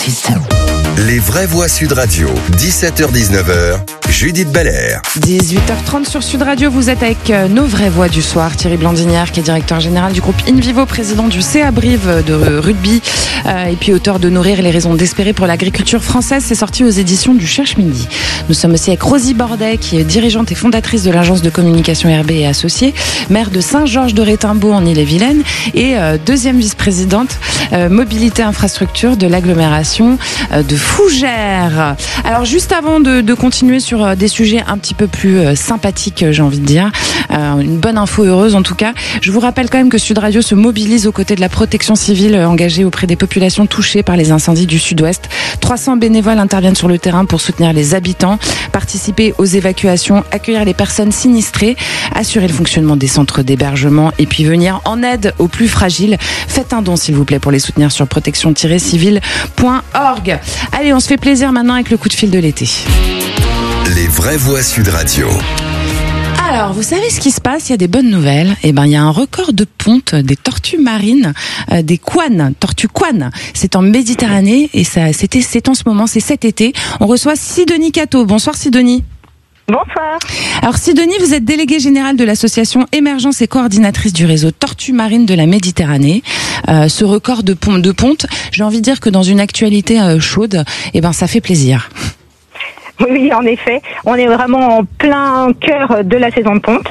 Les vraies voix Sud Radio, 17h-19h, Judith Belair. 18h30 sur Sud Radio, vous êtes avec nos vraies voix du soir. Thierry Blandinière, qui est directeur général du groupe InVivo, président du CA Brive de rugby, et puis auteur de Nourrir les raisons d'espérer pour l'agriculture française. C'est sorti aux éditions du Cherche-Midi. Nous sommes aussi avec Rosie Bordet, qui est dirigeante et fondatrice de l'agence de communication RB et Associés, maire de Saint-Georges-de-Rétimbaud en Ille-et-Vilaine et deuxième vice-présidente mobilité infrastructure de l'agglomération de Fougères. Alors juste avant de continuer sur des sujets un petit peu plus sympathiques, j'ai envie de dire, une bonne info heureuse en tout cas, je vous rappelle quand même que Sud Radio se mobilise aux côtés de la protection civile engagée auprès des populations touchées par les incendies du Sud-Ouest. 300 bénévoles interviennent sur le terrain pour soutenir les habitants, participer aux évacuations, accueillir les personnes sinistrées, assurer le fonctionnement des centres d'hébergement et puis venir en aide aux plus fragiles. Faites un don s'il vous plaît pour les soutenir sur protection-civile.org. Allez, on se fait plaisir maintenant avec le coup de fil de l'été. Les vraies voix Sud Radio. Alors, vous savez ce qui se passe? Il y a des bonnes nouvelles. Il y a un record de ponte des tortues marines, des couanes, tortues couanes. C'est en Méditerranée et c'est en ce moment, c'est cet été. On reçoit Sidonie Cateau. Bonsoir Sidonie. Bonsoir. Alors Sidonie, vous êtes déléguée générale de l'association Émergence et coordinatrice du réseau Tortues Marines de la Méditerranée. Ce record de ponte, j'ai envie de dire que dans une actualité chaude, ça fait plaisir. Oui, en effet, on est vraiment en plein cœur de la saison de ponte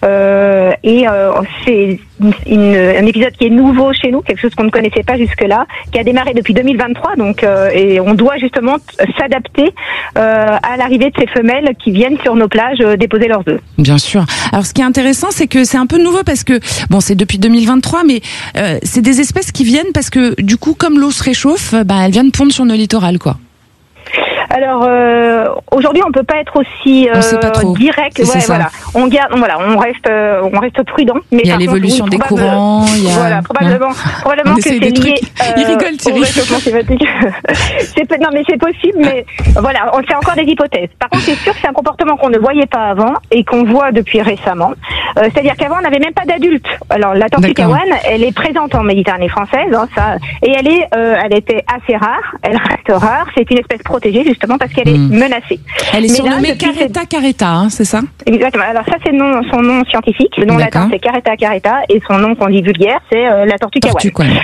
c'est un épisode qui est nouveau chez nous, quelque chose qu'on ne connaissait pas jusque-là, qui a démarré depuis 2023, et on doit justement s'adapter à l'arrivée de ces femelles qui viennent sur nos plages déposer leurs œufs. Bien sûr. Alors ce qui est intéressant, c'est que c'est un peu nouveau parce que c'est depuis 2023, mais c'est des espèces qui viennent parce que du coup, comme l'eau se réchauffe, elles viennent pondre sur nos littorales, quoi. Alors aujourd'hui, on peut pas être aussi direct. Ouais, voilà. On reste prudent. Mais il y a l'évolution des courants. Probablement que c'est lié. Il rigole, au réchauffement climatique. Mais c'est possible. Mais voilà, c'est encore des hypothèses. Par contre, c'est sûr que c'est un comportement qu'on ne voyait pas avant et qu'on voit depuis récemment. C'est-à-dire qu'avant, on n'avait même pas d'adultes. Alors la tortue kawan, elle est présente en Méditerranée française, et elle était assez rare. Elle reste rare. C'est une espèce protégée justement parce qu'elle est menacée. Elle est surnommée Caretta caretta, c'est ça? Exactement. Alors ça, c'est son nom scientifique. Le nom latin, c'est Caretta caretta, et son nom qu'on dit vulgaire, c'est la tortue kawan.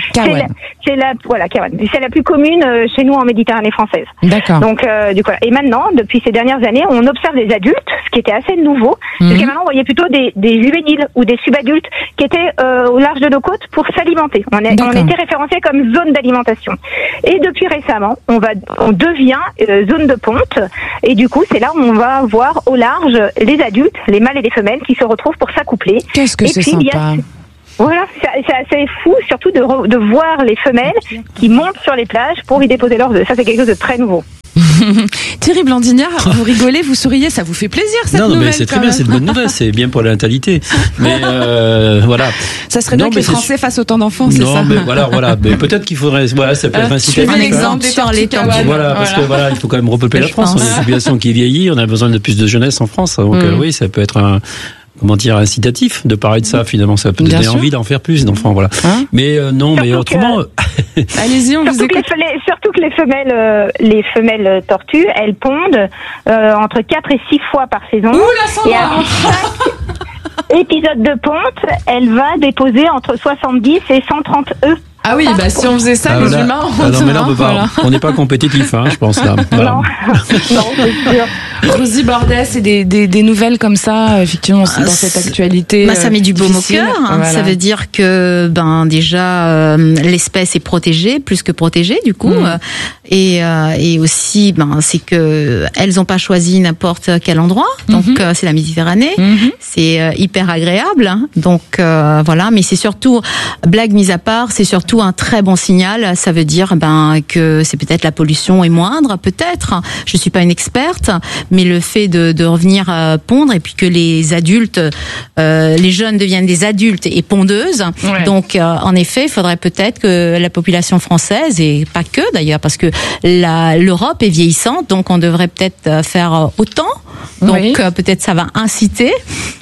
C'est la kawan. C'est la plus commune chez nous en Méditerranée française. D'accord. Donc et maintenant, depuis ces dernières années, on observe des adultes, ce qui était assez nouveau. Parce que maintenant, on voyait plutôt des juvéniles ou des subadultes qui étaient au large de nos côtes pour s'alimenter. On était référencés comme zone d'alimentation. Et depuis récemment, on devient zone de ponte, et du coup c'est là où on va voir au large les adultes, les mâles et les femelles qui se retrouvent pour s'accoupler. Qu'est-ce que c'est sympa. Voilà, c'est assez fou, surtout de voir les femelles qui montent sur les plages pour y déposer leurs œufs. Ça, c'est quelque chose de très nouveau. Thierry Blandinière, vous rigolez, vous souriez, ça vous fait plaisir cette nouvelle? Non, mais c'est très bien, c'est une bonne nouvelle, c'est bien pour la natalité. Mais voilà. Ça serait bien que les Français fassent autant d'enfants, c'est ça? Non, mais voilà. Mais peut-être qu'il faudrait, ça peut être incitatif. Un exemple sur les tortues. Voilà, parce que il faut quand même repeupler la France. On a une population qui vieillit, on a besoin de plus de jeunesse en France. Donc oui, ça peut être incitatif de parler de ça, finalement. Ça peut donner envie d'en faire plus d'enfants, voilà. Mais mais autrement. Allez-y, on vous écoute. Surtout que les femelles tortues, elles pondent entre 4 et 6 fois par saison. Et à chaque épisode de ponte, elle va déposer entre 70 et 130 œufs. Ah oui, si on faisait ça, les humains, on n'est pas compétitif, je pense là. Voilà. Non, c'est sûr. Rosie Bordet, c'est des nouvelles comme ça, effectivement, dans cette actualité. Ça met du baume au cœur. Ça veut dire que déjà l'espèce est protégée, plus que protégée du coup, et aussi c'est que elles n'ont pas choisi n'importe quel endroit. Donc c'est la Méditerranée, c'est hyper agréable. Donc voilà, mais c'est surtout, blague mise à part, c'est surtout un très bon signal. Ça veut dire que c'est peut-être la pollution est moindre, peut-être. Je suis pas une experte, mais le fait de revenir pondre et puis que les adultes, les jeunes deviennent des adultes et pondeuses. Ouais. Donc en effet, il faudrait peut-être que la population française, et pas que d'ailleurs, parce que l'Europe est vieillissante, donc on devrait peut-être faire autant. Donc peut-être ça va inciter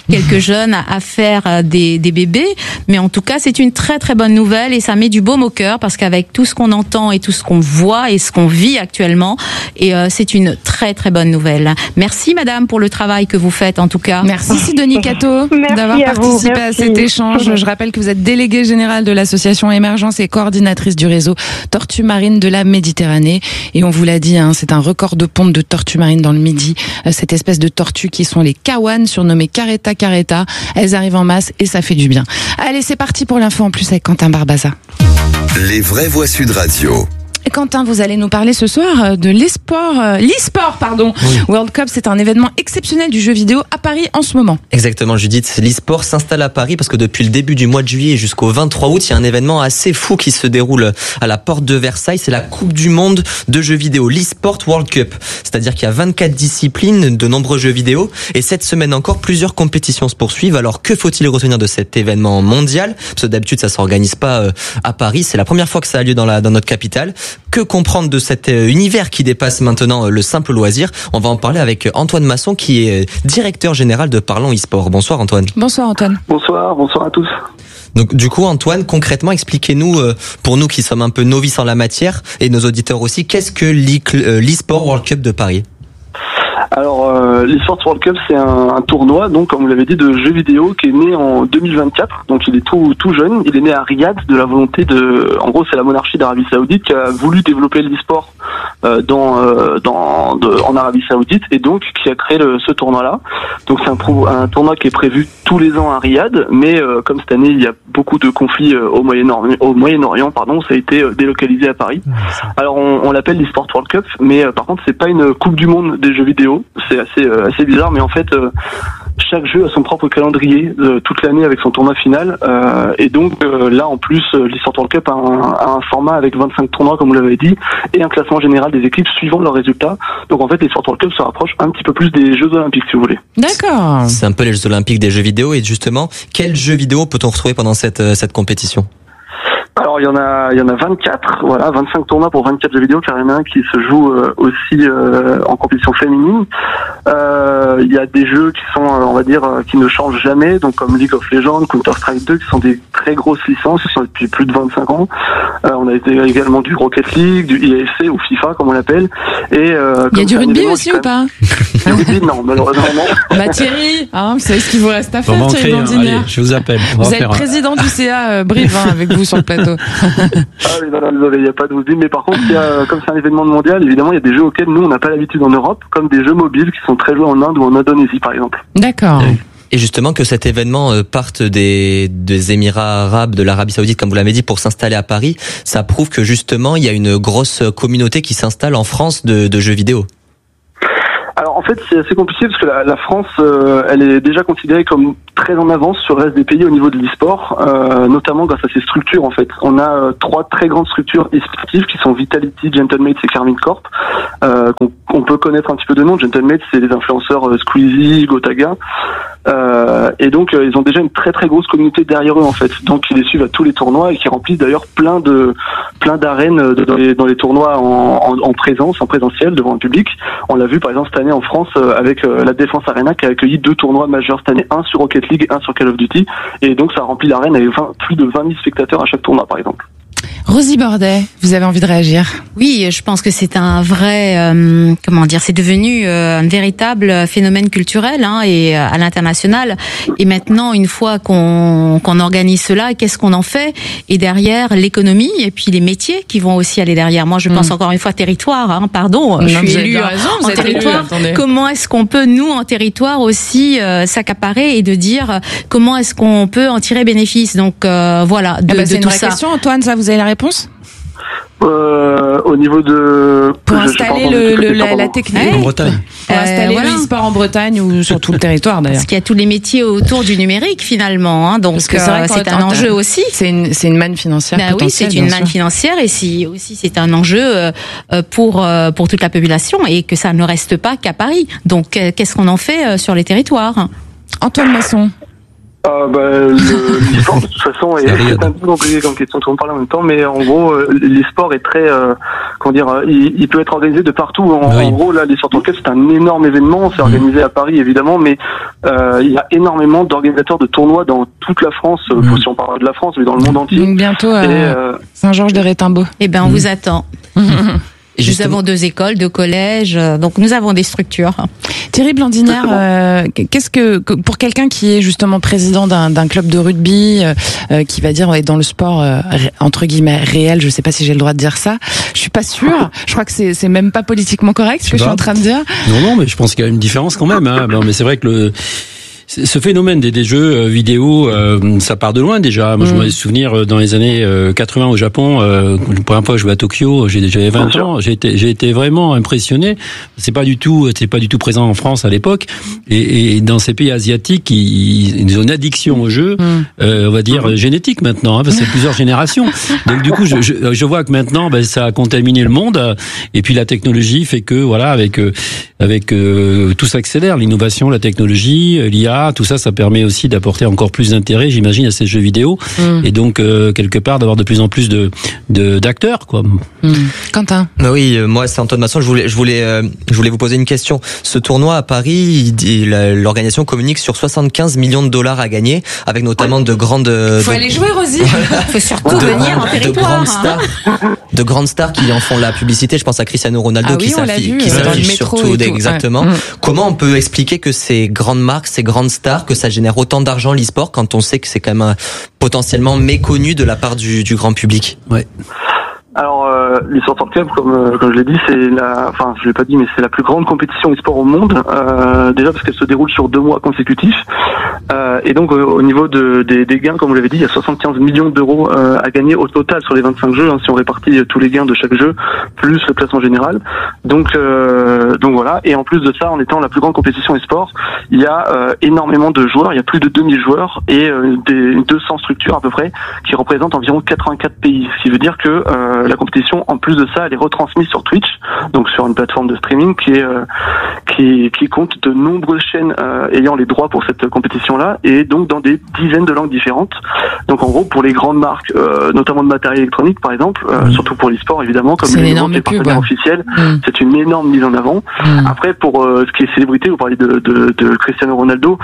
quelques jeunes à faire des bébés. Mais en tout cas, c'est une très très bonne nouvelle et ça met du baume au cœur parce qu'avec tout ce qu'on entend et tout ce qu'on voit et ce qu'on vit actuellement, et c'est une très très bonne nouvelle. Merci madame pour le travail que vous faites en tout cas. Merci Sidonie Cato d'avoir participé à cet échange. Je rappelle que vous êtes déléguée générale de l'association Émergence et coordinatrice du réseau Tortues Marines de la Méditerranée. Et on vous l'a dit, c'est un record de ponte de tortues marines dans le Midi. Cette espèce de tortues qui sont les kawan, surnommées caretta caretta. Elles arrivent en masse et ça fait du bien. Allez, c'est parti pour l'info en plus avec Quentin Barbaza. Les vraies voix Sud Radio. Et Quentin, vous allez nous parler ce soir de l'e-sport. Oui. World Cup, c'est un événement exceptionnel du jeu vidéo à Paris en ce moment. Exactement, Judith. L'e-sport s'installe à Paris parce que depuis le début du mois de juillet jusqu'au 23 août, il y a un événement assez fou qui se déroule à la porte de Versailles. C'est la Coupe du Monde de jeux vidéo, l'e-sport World Cup. C'est-à-dire qu'il y a 24 disciplines, de nombreux jeux vidéo. Et cette semaine encore, plusieurs compétitions se poursuivent. Alors, que faut-il retenir de cet événement mondial? Parce que d'habitude, ça s'organise pas à Paris. C'est la première fois que ça a lieu dans notre capitale. Que comprendre de cet univers qui dépasse maintenant le simple loisir? On va en parler avec Antoine Masson qui est directeur général de Parlons eSport. Bonsoir Antoine. Bonsoir Antoine. Bonsoir à tous. Donc du coup Antoine, concrètement expliquez-nous, pour nous qui sommes un peu novices en la matière et nos auditeurs aussi, qu'est-ce que l'eSport World Cup de Paris? Alors, l'eSports World Cup, c'est un tournoi, donc comme vous l'avez dit, de jeux vidéo qui est né en 2024. Donc, il est tout jeune. Il est né à Riyad de la volonté en gros, c'est la monarchie d'Arabie Saoudite qui a voulu développer l'e-sport en Arabie Saoudite et donc qui a créé ce tournoi-là. Donc, c'est un tournoi qui est prévu tous les ans à Riyad, mais comme cette année, il y a beaucoup de conflits au Moyen-Orient, ça a été délocalisé à Paris. Alors, on l'appelle l'eSports World Cup, mais par contre, c'est pas une Coupe du Monde des jeux vidéo. C'est assez bizarre, mais en fait, chaque jeu a son propre calendrier toute l'année avec son tournoi final. Et donc là, en plus, l'eSport World Cup a un format avec 25 tournois, comme vous l'avez dit, et un classement général des équipes suivant leurs résultats. Donc en fait, l'eSport World Cup se rapproche un petit peu plus des Jeux Olympiques, si vous voulez. D'accord. C'est un peu les Jeux Olympiques des jeux vidéo. Et justement, quels jeux vidéo peut-on retrouver pendant cette compétition? Alors il y en a 24, 25 tournois pour 24 jeux vidéo, car il y en a un qui se joue aussi en compétition féminine. Il y a des jeux qui sont, on va dire, qui ne changent jamais, donc comme League of Legends, Counter-Strike 2, qui sont des très grosses licences, qui sont depuis plus de 25 ans. On a également du Rocket League, du IAFC ou FIFA comme on l'appelle. Et il y a du rugby aussi ou pas? Du rugby, non, malheureusement non. Bah Thierry, vous savez ce qu'il vous reste à faire, Thierry Blondinière. Je vous appelle. Vous êtes président du CA Brive avec vous sur le plateau. Ah oui, non, désolé, il n'y a pas de rugby, mais par contre, comme c'est un événement mondial, évidemment, il y a des jeux auxquels nous, on n'a pas l'habitude en Europe, comme des jeux mobiles qui sont très joués en Inde ou en Indonésie, par exemple. D'accord. Et justement, que cet événement parte des Émirats arabes, de l'Arabie Saoudite, comme vous l'avez dit, pour s'installer à Paris, ça prouve que justement, il y a une grosse communauté qui s'installe en France de jeux vidéo. Alors en fait c'est assez compliqué parce que la France elle est déjà considérée comme très en avance sur le reste des pays au niveau de l'e-sport, notamment grâce à ses structures en fait. On a 3 très grandes structures e-sportives qui sont Vitality, Gentlemates et Karmine Corp, qu'on peut connaître un petit peu de nom. Gentlemates c'est les influenceurs Squeezie, Gotaga, et donc ils ont déjà une très très grosse communauté derrière eux en fait. Donc ils les suivent à tous les tournois et qui remplissent d'ailleurs plein d'arènes dans les tournois en présentiel devant le public. On l'a vu par exemple cette année en France avec la Défense Arena qui a accueilli 2 tournois majeurs cette année, un sur Rocket League, un sur Call of Duty, et donc ça remplit l'arène avec plus de 20 000 spectateurs à chaque tournoi par exemple. Rosie Bordet, vous avez envie de réagir? Oui, je pense que c'est un vrai, c'est devenu un véritable phénomène culturel et à l'international. Et maintenant, une fois qu'on organise cela, qu'est-ce qu'on en fait? Et derrière, l'économie et puis les métiers qui vont aussi aller derrière. Moi, je pense encore une fois territoire. Je suis élue en territoire. Comment est-ce qu'on peut, nous, en territoire aussi, s'accaparer et de dire comment est-ce qu'on peut en tirer bénéfice? Donc voilà, de c'est une tout vraie ça. Question, Antoine, ça, vous avez la réponse? Au niveau de... Pour installer la technique en Bretagne. Pour installer l'e-sport en Bretagne ou sur tout le territoire d'ailleurs. Parce qu'il y a tous les métiers autour du numérique finalement, donc c'est un enjeu aussi. C'est une manne financière potentielle. Oui, c'est une manne financière et c'est un enjeu pour toute la population et que ça ne reste pas qu'à Paris. Donc qu'est-ce qu'on en fait sur les territoires? Antoine Masson. L'e-sport, de toute façon, c'est un peu compliqué comme question, tout le monde parle en même temps, mais en gros, l'e-sport est très, il peut être organisé de partout. En gros, là, l'e-sport World Cup, c'est un énorme événement, c'est organisé à Paris, évidemment, mais il y a énormément d'organisateurs de tournois dans toute la France, si on parle de la France, mais dans le monde entier. Donc bientôt, Saint-Georges-de-Rétimbault. Eh ben, on vous attend. Nous avons 2 écoles, 2 collèges, donc nous avons des structures. Thierry Blandiner, qu'est-ce que pour quelqu'un qui est justement président d'un club de rugby, qui va dire est dans le sport entre guillemets réel, je sais pas si j'ai le droit de dire ça, je suis pas sûre. Je crois que c'est même pas politiquement correct ce que je suis en train de dire. Non, mais je pense qu'il y a une différence quand même. Hein. Mais c'est vrai que ce phénomène des jeux vidéo, ça part de loin déjà. Moi, je me souvenir dans les années 80 au Japon, la première fois que je jouais à Tokyo, j'avais 20 ans, j'ai été vraiment impressionné. C'est pas du tout présent en France à l'époque. Et dans ces pays asiatiques, ils ont une addiction au jeu, on va dire génétique maintenant, parce que c'est plusieurs générations. Donc du coup, je vois que maintenant, ça a contaminé le monde. Et puis la technologie fait que voilà, avec tout s'accélère, l'innovation, la technologie, l'IA. Tout ça permet aussi d'apporter encore plus d'intérêt, j'imagine, à ces jeux vidéo, et donc quelque part d'avoir de plus en plus d'acteurs, quoi. Quentin. Oui, moi c'est Antoine Masson. Je voulais vous poser une question. Ce tournoi à Paris, l'organisation communique sur 75 millions de dollars à gagner, avec notamment de grandes. Faut aller jouer, Rosie. Faut surtout venir en territoire. De grandes stars qui en font la publicité. Je pense à Cristiano Ronaldo qui s'affiche surtout exactement. Comment on peut expliquer que ces grandes marques, ces grandes stars, que ça génère autant d'argent l'e-sport quand on sait que c'est quand même potentiellement méconnu de la part du grand public? Ouais. Alors, l'e-sport World Cup, comme je l'ai dit, je l'ai pas dit, mais c'est la plus grande compétition e-sport au monde. Déjà parce qu'elle se déroule sur 2 mois consécutifs. Et donc, au niveau des gains, comme vous l'avez dit, il y a 75 millions d'euros à gagner au total sur les 25 jeux, si on répartit tous les gains de chaque jeu, plus le classement général. Donc voilà. Et en plus de ça, en étant la plus grande compétition e-sport, il y a énormément de joueurs. Il y a plus de 2000 joueurs et 200 structures à peu près qui représentent environ 84 pays. Ce qui veut dire que la compétition, en plus de ça, elle est retransmise sur Twitch, donc sur une plateforme de streaming qui compte de nombreuses chaînes ayant les droits pour cette compétition-là, et donc dans des dizaines de langues différentes. Donc en gros, pour les grandes marques, notamment de matériel électronique par exemple, surtout pour l'e-sport évidemment, comme les partenaires officiels, c'est une énorme mise en avant. Après, pour ce qui est célébrité, vous parlez de Cristiano Ronaldo,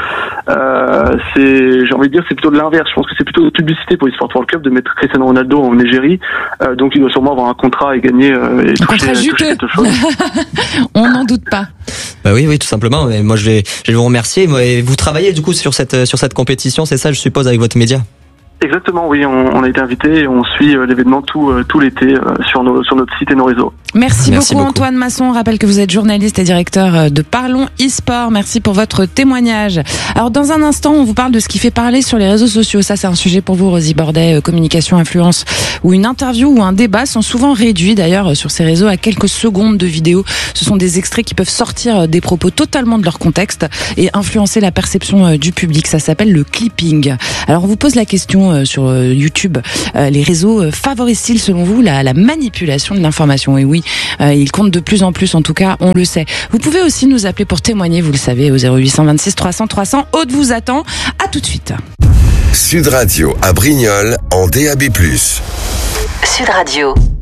j'ai envie de dire c'est plutôt de l'inverse. Je pense que c'est plutôt de publicité pour l'e-sport World Cup de mettre Cristiano Ronaldo en Égérie, donc il doit sûrement avoir un contrat et gagner et toucher quelque chose. On n'en doute pas. Oui, tout simplement. Mais moi, je vais vous remercier. Vous travaillez du coup sur cette compétition, c'est ça, je suppose, avec votre média? Exactement, oui, on a été invité et on suit l'événement tout l'été sur notre site et nos réseaux. Merci beaucoup Antoine Masson. On rappelle que vous êtes journaliste et directeur de Parlons e-sport. Merci pour votre témoignage. Alors dans un instant, on vous parle de ce qui fait parler sur les réseaux sociaux. Ça, c'est un sujet pour vous, Rosie Bordet, communication, influence, où une interview ou un débat sont souvent réduits d'ailleurs sur ces réseaux à quelques secondes de vidéo. Ce sont des extraits qui peuvent sortir des propos totalement de leur contexte et influencer la perception du public. Ça s'appelle le clipping. Alors on vous pose la question sur YouTube, les réseaux favorisent-ils selon vous la manipulation de l'information? Et oui, ils comptent de plus en plus, en tout cas, on le sait. Vous pouvez aussi nous appeler pour témoigner, vous le savez, au 0826 300 300. Aude vous attend. À tout de suite. Sud Radio à Brignoles en DAB+. Sud Radio.